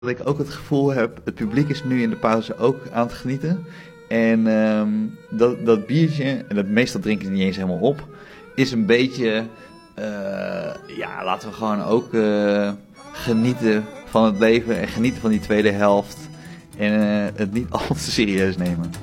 Dat ik ook het gevoel heb, het publiek is nu in de pauze ook aan het genieten. En dat biertje, en meestal drinken ze niet eens helemaal op, is een beetje, laten we gewoon ook genieten van het leven en genieten van die tweede helft. En het niet al te serieus nemen.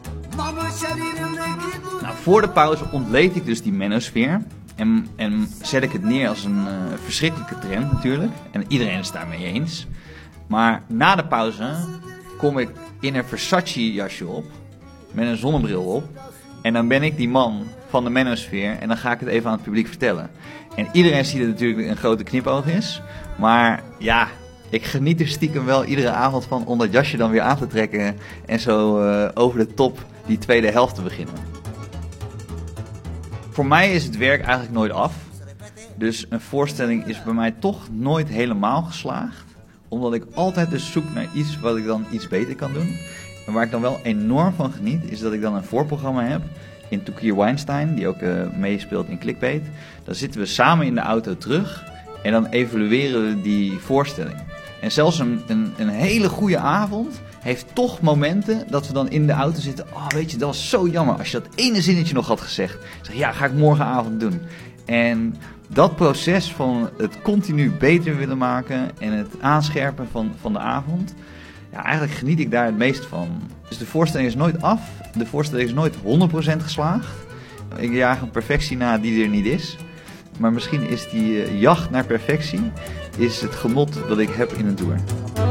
Nou, voor de pauze ontleed ik dus die manosfeer. En zet ik het neer als een verschrikkelijke trend natuurlijk. En iedereen is het daarmee eens. Maar na de pauze kom ik in een Versace jasje op. Met een zonnebril op. En dan ben ik die man van de manosfeer. En dan ga ik het even aan het publiek vertellen. En iedereen ziet dat het natuurlijk een grote knipoog is. Maar ja, ik geniet er stiekem wel iedere avond van om dat jasje dan weer aan te trekken. En zo over de top die tweede helft te beginnen. Voor mij is het werk eigenlijk nooit af. Dus een voorstelling is bij mij toch nooit helemaal geslaagd. Omdat ik altijd dus zoek naar iets wat ik dan iets beter kan doen. En waar ik dan wel enorm van geniet, is dat ik dan een voorprogramma heb in Tokir Weinstein, die ook meespeelt in Clickbait. Dan zitten we samen in de auto terug en dan evalueren we die voorstelling. En zelfs een hele goede avond heeft toch momenten dat we dan in de auto zitten. Oh, weet je, dat was zo jammer als je dat ene zinnetje nog had gezegd. Ik zeg, ja, ga ik morgenavond doen. En dat proces van het continu beter willen maken en het aanscherpen van de avond, ja, eigenlijk geniet ik daar het meest van. Dus de voorstelling is nooit af, de voorstelling is nooit 100% geslaagd. Ik jaag een perfectie na die er niet is. Maar misschien is die jacht naar perfectie is het genot dat ik heb in een tour.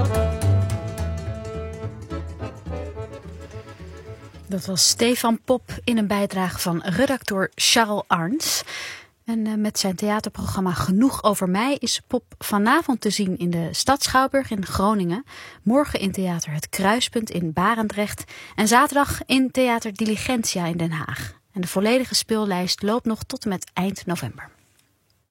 Dat was Stefan Pop in een bijdrage van redacteur Charles Arns. En met zijn theaterprogramma Genoeg over mij is Pop vanavond te zien in de Stad Schouwburg in Groningen. Morgen in Theater Het Kruispunt in Barendrecht. En zaterdag in Theater Diligentia in Den Haag. En de volledige speellijst loopt nog tot en met eind november.